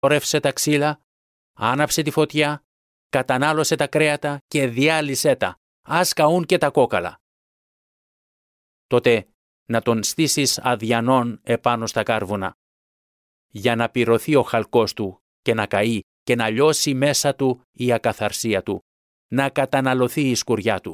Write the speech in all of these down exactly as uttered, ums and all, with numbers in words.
ρεύσε τα ξύλα, άναψε τη φωτιά, κατανάλωσε τα κρέατα και διάλυσέ τα, ας καούν και τα κόκαλα. Τότε να τον στήσεις αδιανών επάνω στα κάρβουνα, για να πυρωθεί ο χαλκός του και να καεί και να λιώσει μέσα του η ακαθαρσία του, να καταναλωθεί η σκουριά του.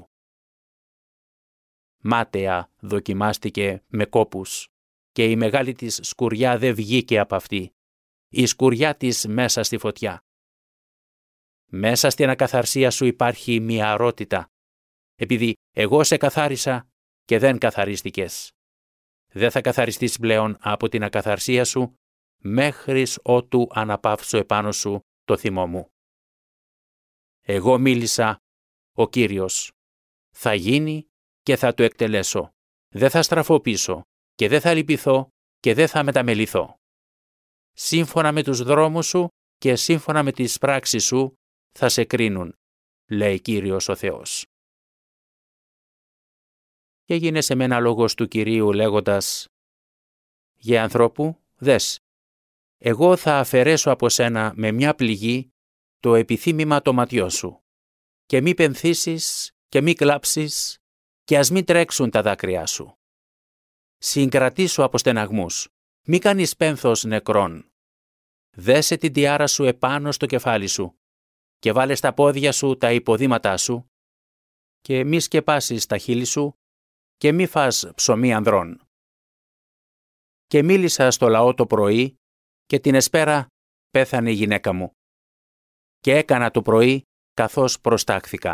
Μάταια δοκιμάστηκε με κόπους και η μεγάλη της σκουριά δεν βγήκε από αυτή, η σκουριά της μέσα στη φωτιά. Μέσα στην ακαθαρσία σου υπάρχει μια αρότητα, επειδή εγώ σε καθάρισα και δεν καθαρίστηκες. Δεν θα καθαριστείς πλέον από την ακαθαρσία σου, μέχρις ότου αναπαύσω επάνω σου το θυμό μου. Εγώ μίλησα, ο Κύριος. Θα γίνει και θα το εκτελέσω. Δεν θα στραφώ πίσω και δεν θα λυπηθώ και δεν θα μεταμεληθώ. Σύμφωνα με τους δρόμους σου και σύμφωνα με τις πράξεις σου θα σε κρίνουν, λέει Κύριος ο Θεός. Και έγινε σε μένα λόγος του Κυρίου λέγοντας: «Γε ανθρώπου, δες, εγώ θα αφαιρέσω από σένα με μια πληγή το επιθύμημα το ματιό σου, και μη πενθήσεις και μη κλάψεις και ας μην τρέξουν τα δάκρυά σου. Συγκρατήσου από στεναγμούς, μη κάνεις πένθος νεκρών. Δέσε την τιάρα σου επάνω στο κεφάλι σου και βάλε στα πόδια σου τα υποδήματά σου και μη σκεπάσεις τα χείλη σου και μη φας ψωμί ανδρών». Και μίλησα στο λαό το πρωί και την εσπέρα πέθανε η γυναίκα μου. Και έκανα το πρωί καθώς προστάχθηκα.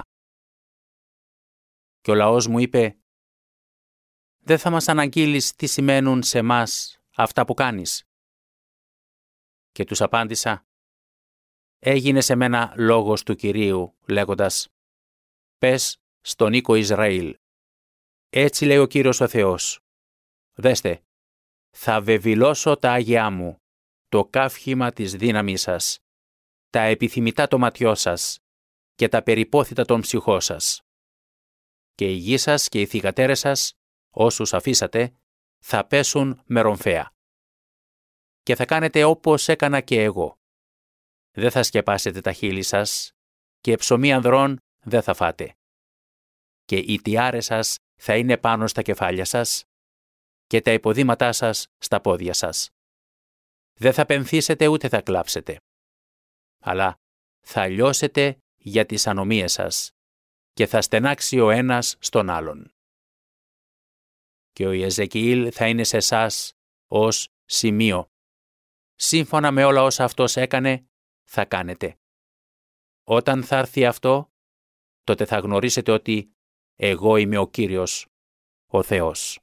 Και ο λαός μου είπε: «Δεν θα μας αναγγείλεις τι σημαίνουν σε μας αυτά που κάνεις?» Και τους απάντησα: «Έγινε σε μένα λόγος του Κυρίου λέγοντας: πες στον οίκο Ισραήλ, έτσι λέει ο Κύριος ο Θεός, δέστε, θα βεβηλώσω τα άγειά μου, το καύχημα της δύναμής σας, τα επιθυμητά το ματιό σας και τα περιπόθητα των ψυχών σας. Και η γη σας και οι θυγατέρες σας, όσους αφήσατε, θα πέσουν με ρομφαία. Και θα κάνετε όπως έκανα και εγώ. Δεν θα σκεπάσετε τα χείλη σας και ψωμί ανδρών δεν θα φάτε. Και οι τιάρες σας θα είναι πάνω στα κεφάλια σας και τα υποδήματά σας στα πόδια σας. Δεν θα πενθήσετε ούτε θα κλάψετε, αλλά θα λιώσετε για τις ανομίες σας και θα στενάξει ο ένας στον άλλον. Και ο Ιεζεκιήλ θα είναι σε εσάς ως σημείο. Σύμφωνα με όλα όσα αυτός έκανε, θα κάνετε. Όταν θα έρθει αυτό, τότε θα γνωρίσετε ότι εγώ είμαι ο Κύριος, ο Θεός.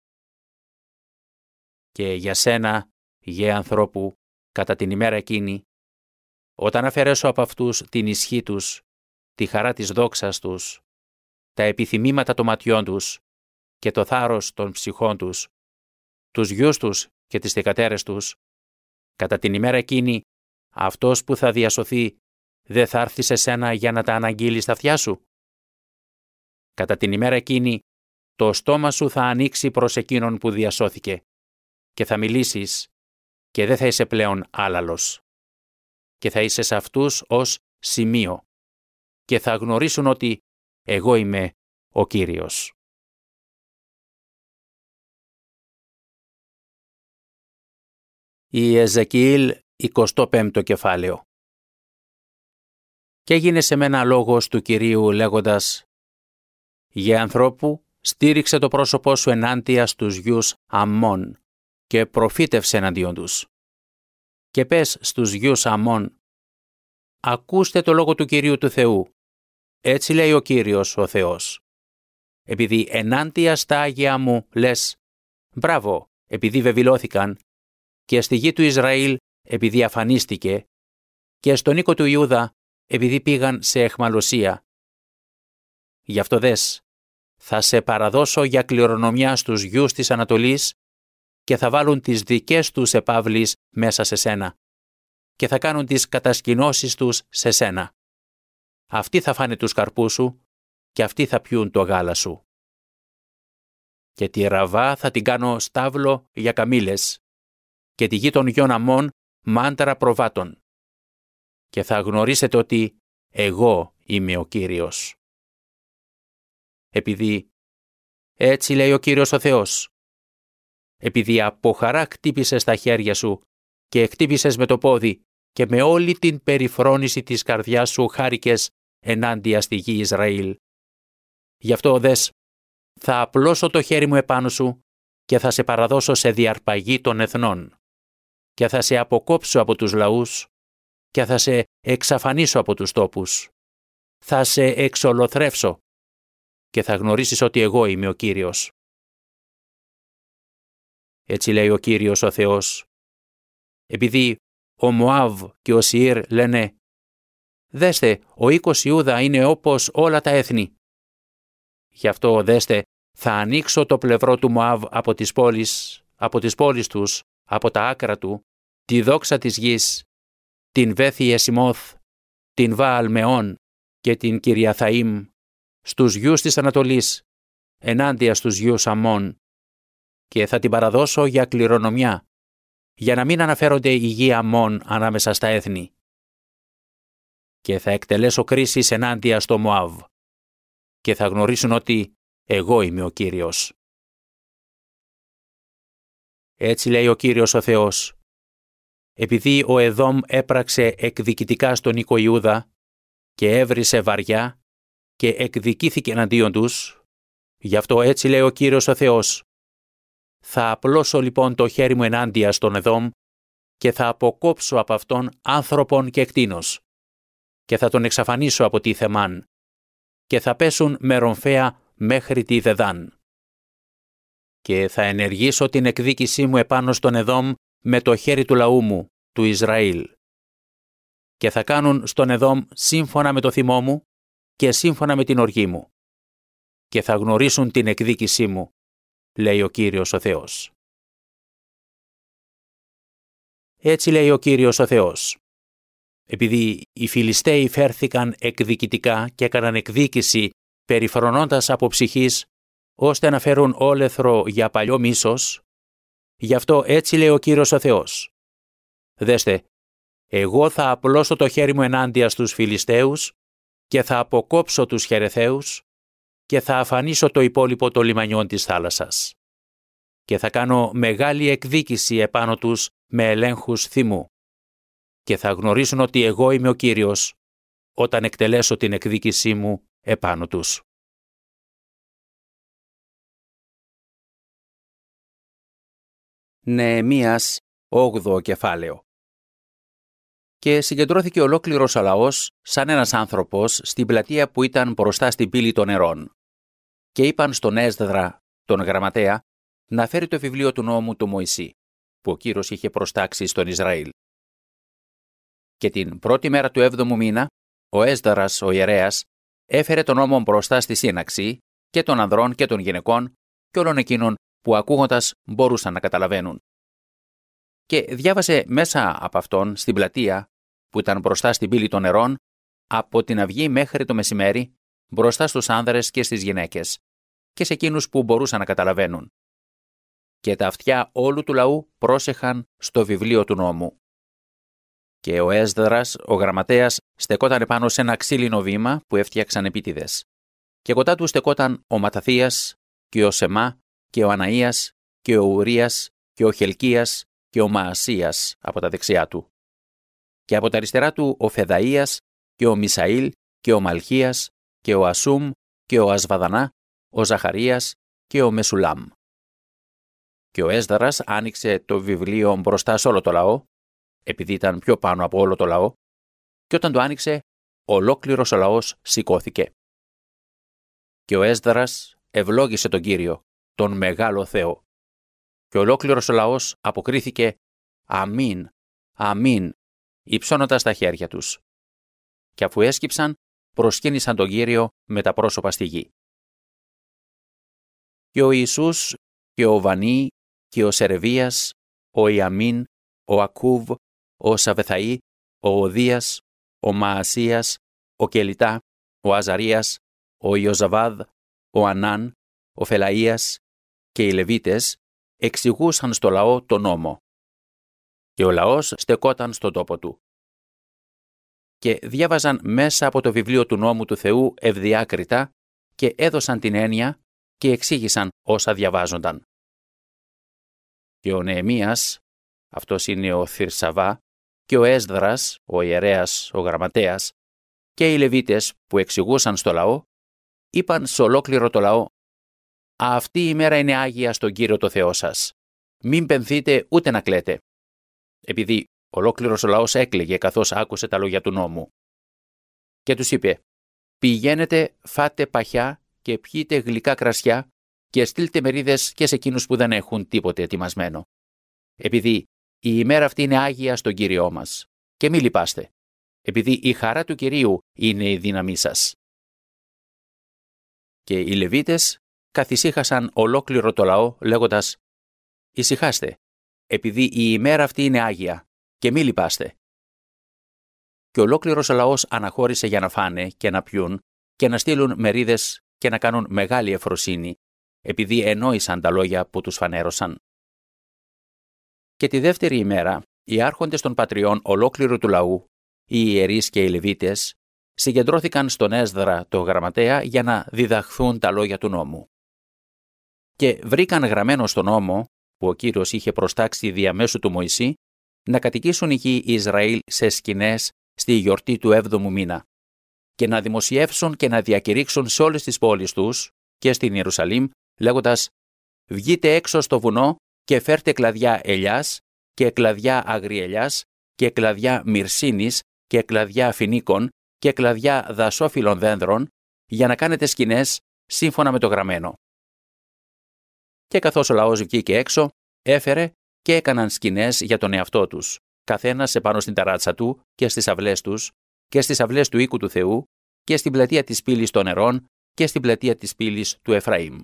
Και για σένα, γε ανθρώπου, κατά την ημέρα εκείνη, όταν αφαιρέσω από αυτούς την ισχύ τους, τη χαρά της δόξας τους, τα επιθυμήματα των ματιών τους και το θάρρος των ψυχών τους, τους γιους τους και τις θυγατέρες τους, κατά την ημέρα εκείνη, αυτός που θα διασωθεί δεν θα έρθει σε σένα για να τα αναγγείλει στα αυτιά σου. Κατά την ημέρα εκείνη, το στόμα σου θα ανοίξει προς εκείνον που διασώθηκε και θα μιλήσεις και δεν θα είσαι πλέον άλαλος. Και θα είσαι σε αυτούς ως σημείο και θα γνωρίσουν ότι εγώ είμαι ο Κύριος. Ιεζεκιήλ εικοστό πέμπτο κεφάλαιο. Και έγινε σε μένα λόγος του Κυρίου λέγοντας: «Γε ανθρώπου, στήριξε το πρόσωπό σου ενάντια στους γιους Αμμών και προφήτευσε εναντίον τους. Και πες στους γιους Αμμών: ακούστε το λόγο του Κυρίου του Θεού. Έτσι λέει ο Κύριος ο Θεός. Επειδή ενάντια στα άγια μου λες, μπράβο, επειδή βεβηλώθηκαν, και στη γη του Ισραήλ επειδή αφανίστηκε, και στον οίκο του Ιούδα επειδή πήγαν σε αιχμαλωσία. Γι' αυτό δες, θα σε παραδώσω για κληρονομιά στους γιους της Ανατολής και θα βάλουν τις δικές τους επαύλεις μέσα σε σένα και θα κάνουν τις κατασκηνώσεις τους σε σένα. Αυτοί θα φάνε τους καρπούς σου και αυτοί θα πιούν το γάλα σου. Και τη Ραβά θα την κάνω στάβλο για καμήλες και τη γη των γιών Αμμών μάντρα προβάτων. Και θα γνωρίσετε ότι εγώ είμαι ο Κύριος. Επειδή έτσι λέει ο Κύριος ο Θεός, επειδή από χαρά χτύπησες τα χέρια σου και χτύπησες με το πόδι και με όλη την περιφρόνηση της καρδιάς σου χάρηκες ενάντια στη γη Ισραήλ. Γι' αυτό δες, θα απλώσω το χέρι μου επάνω σου και θα σε παραδώσω σε διαρπαγή των εθνών και θα σε αποκόψω από τους λαούς και θα σε εξαφανίσω από τους τόπους. Θα σε εξολοθρεύσω και θα γνωρίσεις ότι εγώ είμαι ο Κύριος. Έτσι λέει ο Κύριος ο Θεός. Επειδή ο Μωάβ και ο Σιήρ λένε «Δέστε, ο οίκος Ιούδα είναι όπως όλα τα έθνη». Γι' αυτό δέστε, θα ανοίξω το πλευρό του Μωάβ από τις πόλεις, από τις πόλεις τους, από τα άκρα του, τη δόξα της γης, την Βέθη Εσιμόθ, την Βααλ Μεών και την Κυριαθαΐμ, στους γιους της Ανατολής, ενάντια στους γιους Αμμών, και θα την παραδώσω για κληρονομιά, για να μην αναφέρονται οι γη Αμμών ανάμεσα στα έθνη. Και θα εκτελέσω κρίσεις ενάντια στο Μωάβ, και θα γνωρίσουν ότι εγώ είμαι ο Κύριος. Έτσι λέει ο Κύριος ο Θεός. Επειδή ο Εδόμ έπραξε εκδικητικά στον οίκο Ιούδα και έβρισε βαριά και εκδικήθηκε εναντίον τους, γι' αυτό έτσι λέει ο Κύριος ο Θεός. Θα απλώσω λοιπόν το χέρι μου ενάντια στον Εδόμ και θα αποκόψω από αυτόν άνθρωπον και κτήνος και θα τον εξαφανίσω από τη Θεμάν και θα πέσουν με ρομφαία μέχρι τη Δεδάν. Και θα ενεργήσω την εκδίκησή μου επάνω στον Εδόμ με το χέρι του λαού μου, του Ισραήλ. Και θα κάνουν στον Εδόμ σύμφωνα με το θυμό μου και σύμφωνα με την οργή μου. Και θα γνωρίσουν την εκδίκησή μου, λέει ο Κύριος ο Θεός. Έτσι λέει ο Κύριος ο Θεός. Επειδή οι Φιλιστέοι φέρθηκαν εκδικητικά και έκαναν εκδίκηση περιφρονώντας από ψυχής, ώστε να φέρουν όλεθρο για παλιό μίσος, γι' αυτό έτσι λέει ο Κύριος ο Θεός. Δέστε, εγώ θα απλώσω το χέρι μου ενάντια στους Φιλιστέους και θα αποκόψω τους Χερεθαίους και θα αφανίσω το υπόλοιπο των λιμανιών της θάλασσας. Και θα κάνω μεγάλη εκδίκηση επάνω τους με ελέγχους θυμού. Και θα γνωρίσουν ότι εγώ είμαι ο Κύριος όταν εκτελέσω την εκδίκησή μου επάνω τους. Νεεμίας, όγδοο κεφάλαιο. Και συγκεντρώθηκε ολόκληρος ο λαός σαν ένας άνθρωπος στην πλατεία που ήταν μπροστά στην πύλη των νερών. Και είπαν στον Έσδρα, τον γραμματέα, να φέρει το βιβλίο του νόμου του Μωυσή, που ο Κύριος είχε προστάξει στον Ισραήλ. Και την πρώτη μέρα του έβδομου μήνα, ο Έσδρας, ο ιερέας, έφερε τον νόμο μπροστά στη σύναξη και των ανδρών και των γυναικών και όλων εκείνων που ακούγοντας μπορούσαν να καταλαβαίνουν. Και διάβασε μέσα από αυτόν στην πλατεία, που ήταν μπροστά στην πύλη των νερών, από την αυγή μέχρι το μεσημέρι, μπροστά στους άνδρες και στις γυναίκες, και σε εκείνους που μπορούσαν να καταλαβαίνουν. Και τα αυτιά όλου του λαού πρόσεχαν στο βιβλίο του νόμου. Και ο Έσδρας, ο γραμματέας, στεκόταν επάνω σε ένα ξύλινο βήμα που έφτιαξαν επίτηδες. Και κοντά του στεκόταν ο Ματαθίας και ο Σεμά και ο Αναΐας και ο Ουρίας και ο Χελκίας και ο Μαασίας από τα δεξιά του. Και από τα αριστερά του ο Φεδαΐας και ο Μισαήλ και ο Μαλχίας και ο Ασούμ και ο Ασβαδανά, ο Ζαχαρίας και ο Μεσουλάμ. Και ο Έσδρας άνοιξε το βιβλίο μπροστά σε όλο το λαό, επειδή ήταν πιο πάνω από όλο το λαό, και όταν το άνοιξε, ολόκληρος ο λαός σηκώθηκε. Και ο Έσδρας ευλόγησε τον Κύριο, τον μεγάλο Θεό. Και ολόκληρος ο λαός αποκρίθηκε «Αμήν, αμήν», υψώνοντας τα χέρια τους. Και αφού έσκυψαν, προσκύνησαν τον Κύριο με τα πρόσωπα στη γη. Και ο Ιησούς και ο Βανί και ο Σερεβίας, ο Ιαμίν, ο Ακούβ, ο Σαβεθαή, ο Οδίας, ο Μαασίας, ο Κελιτά, ο Αζαρίας, ο Ιωζαβάδ, ο Ανάν, ο Φελαΐας και οι Λεβίτες εξηγούσαν στο λαό τον νόμο. και ο λαός στεκόταν στον τόπο του. Και διάβαζαν μέσα από το βιβλίο του νόμου του Θεού ευδιάκριτα και έδωσαν την έννοια και εξήγησαν όσα διαβάζονταν. Και ο Νεεμίας, αυτός είναι ο Θυρσαβά, και ο Έσδρας, ο ιερέας, ο γραμματέας, και οι Λεβίτες που εξηγούσαν στο λαό, είπαν σε ολόκληρο το λαό: «Αυτή η μέρα είναι άγια στον Κύριο το Θεό σας. Μην πενθείτε ούτε να κλαίτε». Επειδή ολόκληρος ο λαός έκλαιγε καθώς άκουσε τα λόγια του νόμου. Και τους είπε: «Πηγαίνετε, φάτε παχιά και πιείτε γλυκά κρασιά και στείλτε μερίδες και σε εκείνους που δεν έχουν τίποτε ετοιμασμένο. Επειδή η ημέρα αυτή είναι άγια στον Κύριό μας. Και μη λυπάστε, επειδή η χαρά του Κυρίου είναι η δύναμή σας». Και οι Λεβίτες καθησύχασαν ολόκληρο το λαό λέγοντας: «Ησυχάστε, επειδή η ημέρα αυτή είναι άγια και μη λυπάστε». Και ολόκληρος ο λαός αναχώρησε για να φάνε και να πιούν και να στείλουν μερίδες και να κάνουν μεγάλη ευφροσύνη, επειδή ενόησαν τα λόγια που τους φανέρωσαν. Και τη δεύτερη ημέρα, οι άρχοντες των πατριών ολόκληρου του λαού, οι ιερείς και οι Λεβίτες, συγκεντρώθηκαν στον Έσδρα το γραμματέα για να διδαχθούν τα λόγια του νόμου. Και βρήκαν γραμμένο στον νόμο, που ο Κύριος είχε προστάξει διαμέσου του Μωυσή, να κατοικήσουν η γη Ισραήλ σε σκηνές στη γιορτή του έβδομου μήνα, και να δημοσιεύσουν και να διακηρύξουν σε όλες τις πόλεις τους και στην Ιερουσαλήμ, λέγοντας: «Βγείτε έξω στο βουνό και φέρτε κλαδιά ελιάς και κλαδιά αγριελιάς και κλαδιά μυρσίνης και κλαδιά φινίκων και κλαδιά δασόφυλλων δένδρων, για να κάνετε σκηνές σύμφωνα με το γραμμένο». Και καθώς ο λαός βγήκε έξω, έφερε και έκαναν σκηνές για τον εαυτό τους, καθένας επάνω στην ταράτσα του και στις αυλές τους και στις αυλές του οίκου του Θεού και στην πλατεία της πύλης των νερών και στην πλατεία της πύλης του Εφραήμ.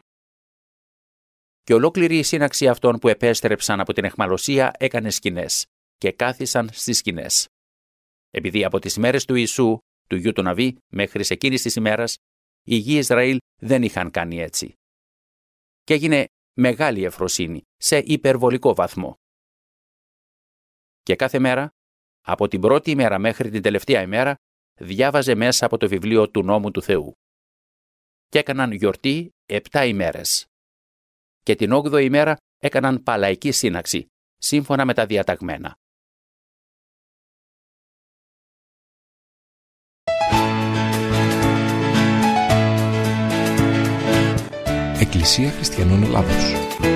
Και ολόκληρη η σύναξη αυτών που επέστρεψαν από την αιχμαλωσία έκανε σκηνές και κάθισαν στις σκηνές. Επειδή από τις ημέρες του Ιησού, του γιου του Ναβί, μέχρι σε εκείνης της ημέρας, οι γη Ισραήλ δεν είχαν κάνει έτσι. Και έγινε μεγάλη ευφροσύνη, σε υπερβολικό βαθμό. Και κάθε μέρα, από την πρώτη ημέρα μέχρι την τελευταία ημέρα, διάβαζε μέσα από το βιβλίο του νόμου του Θεού. Και έκαναν γιορτή επτά ημέρες. Και την όγδοη ημέρα έκαναν παλαϊκή σύναξη, σύμφωνα με τα διαταγμένα. Εκκλησία Χριστιανών Ελλάδος.